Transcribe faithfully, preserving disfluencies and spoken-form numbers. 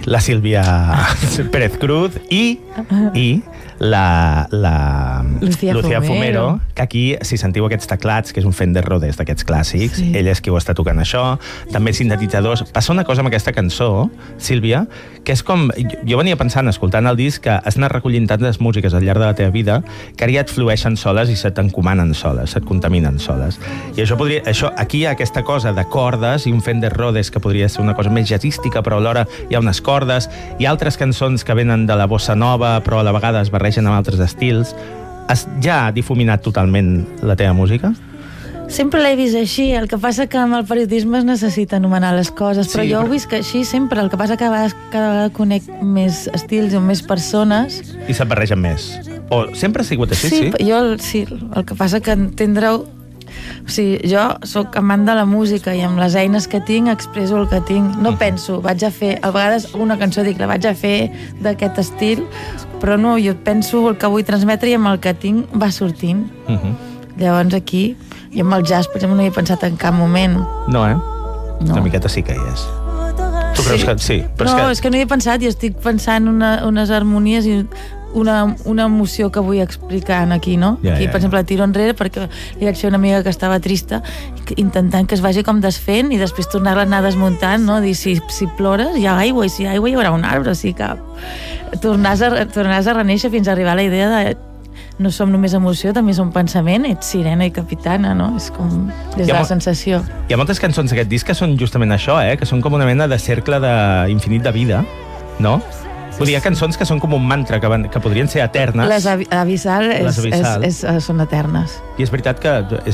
la Sílvia Pérez Cruz i, i la, la Lucía, Lucía Fumero. Fumero, que aquí, si sentiu aquests teclats, que és un Fender Rhodes d'aquests clàssics, Sí. ella és qui ho està tocant això, també sintetitzadors. Passa una cosa amb aquesta cançó, Sílvia, que és com... Jo venia pensant, escoltant el disc, que has anat recollint tantes músiques al llarg de la teva vida que ara ja et flueixen soles i se t'encomanen soles, se't contaminen soles. I això podria... Això, aquí hi ha aquesta cosa de cordes i un Fender Rhodes que podria ser una cosa més jazzística, però alhora hi ha unes cordes, i altres cançons que venen de la bossa nova, però a la vegada es barregen amb altres estils. Has ja difuminat totalment la teva música? Sempre l'he vist així, el que passa que amb el periodisme es necessita anomenar les coses, però Sí, jo però- ho visc així sempre, el que passa que a vegades cada vegada conec més estils i amb més persones. I se't barregen més? O sempre ha sigut així, sí? sí? Jo, el- sí, el que passa que entendreu... O sigui, jo sóc amant de la música i amb les eines que tinc expresso el que tinc. No penso, vaig a fer... A vegades una cançó dic, la vaig a fer d'aquest estil, però no, jo penso el que vull transmetre i amb el que tinc va sortint. Uh -huh. Llavors aquí, i amb el jazz, per exemple, no hi he pensat en cap moment. No, eh? No. Una miqueta sí que hi és. Tu creus Sí. que... Sí, però no, és que... és que no hi he pensat i estic pensant una, unes harmonies i una, una emoció que vull explicar aquí, no? Ja, aquí, ja, per ja. exemple, tiro enrere perquè li vaig fer una amiga que estava trista intentant que es vagi com desfent i després tornar-la a anar desmuntant, no? Dir, si, si plores hi ha aigua i si hi ha aigua hi haurà un arbre, sí que tornaràs a, tornaràs a reneixer fins a arribar a la idea de no som només emoció, també som pensament, ets sirena i capitana, no? És com des Hi de ha la mo- sensació. Hi ha moltes cançons d'aquest disc que són justament això, eh? Que són com una mena de cercle de infinit de vida, no? Vull dir, hi ha cançons que són com un mantra, que, van, que podrien ser eternes. Les avi- Avisal, és, Les Avisal. és, és, són eternes. I és veritat que